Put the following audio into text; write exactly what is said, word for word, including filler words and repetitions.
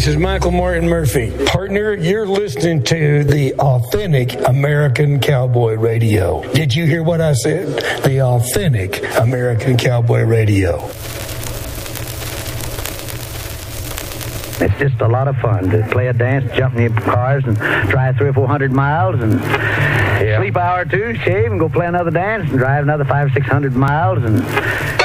is Michael Martin Murphy. Partner, you're listening to the authentic American Cowboy Radio. Did you hear what I said? The authentic American Cowboy Radio. It's just a lot of fun to play a dance, jump in the cars, and drive three or four hundred miles, and yeah. sleep an hour or two, shave, and go play another dance, and drive another five or six hundred miles, and